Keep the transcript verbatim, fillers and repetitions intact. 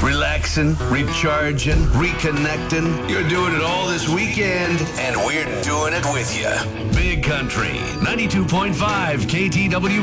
Relaxing, recharging, reconnecting. You're doing it all this weekend, and we're doing it with you. Big Country, ninety-two point five K T W